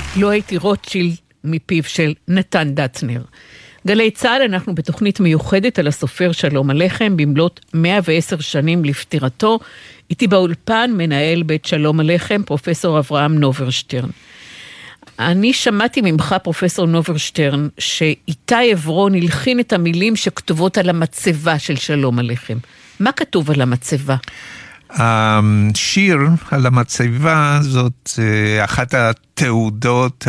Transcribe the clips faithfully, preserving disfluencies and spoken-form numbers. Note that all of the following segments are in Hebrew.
לא הייתי רוטשילד מפיו של נתן דטנר. גלי צהל, אנחנו בתוכנית מיוחדת על הסופר שלום עליכם, במלאת מאה ועשר שנים לפטירתו. איתי באולפן מנהל בית שלום עליכם, פרופסור אברהם נוברשטרן. אני שמעתי ממך, פרופסור נוברשטרן, שאיתי עברון הלחין את המילים שכתובות על המצבה של שלום עליכם. מה כתוב על המצבה? השיר על המצבה זאת אחת התעודות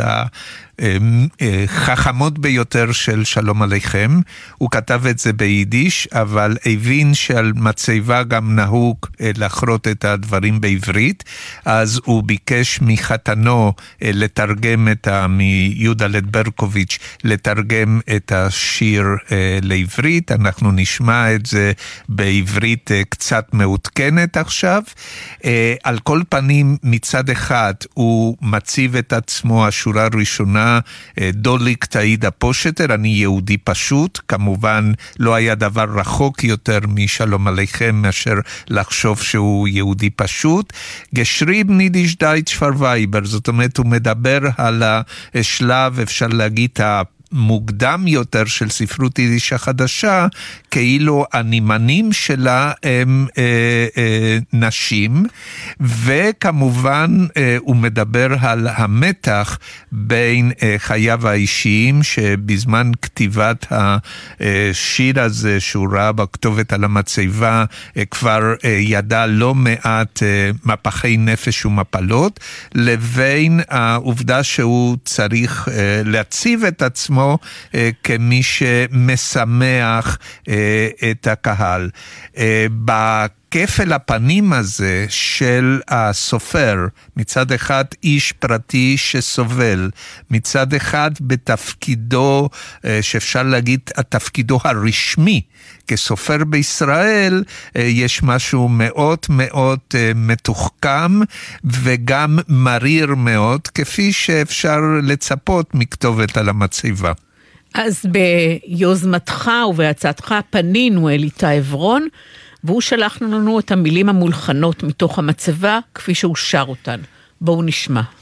החכמות ביותר של שלום עליכם. הוא כתב את זה ביידיש, אבל הבין שעל מצבה גם נהוג לחרות את הדברים בעברית, אז הוא ביקש מחתנו לתרגם את ה... מיהודה לטברקוביץ' לתרגם את השיר לעברית. אנחנו נשמע את זה בעברית קצת מעודכנת עכשיו. על כל פנים, מצד אחד הוא מציב את עצמו, השורה הראשונה, דוליק תעידה פושטר, אני יהודי פשוט. כמובן לא היה דבר רחוק יותר משלום עליכם מאשר לחשוב שהוא יהודי פשוט. גשריב נידיש דייטש פרווייבר, זאת אומרת הוא מדבר על השלב, אפשר להגיד, מוקדם יותר של ספרות יידיש החדשה, כאילו הנימנים שלה הם אה, אה, נשים, וכמובן אה, הוא מדבר על המתח בין אה, חייו האישיים, שבזמן כתיבת השיר הזה שהוא ראה בכתובת על המצבה, אה, כבר אה, ידע לא מעט אה, מפחי נפש ומפלות, לבין העובדה שהוא צריך אה, להציב את עצמו כמי שמשמח את הקהל. בכפל הפנים הזה של הסופר, מצד אחד איש פרטי שסובל, מצד אחד בתפקידו, שאפשר להגיד התפקידו הרשמי כסופר בישראל, יש משהו מאוד מאוד מתוחכם וגם מריר מאוד, כפי שאפשר לצפות מכתובת על המצבה. אז ביוזמתך ובהצעתך פנינו אל איתי עברון, והוא שלח לנו את המילים המולחנות מתוך המצבה, כפי שהוא שר אותן. בואו נשמע.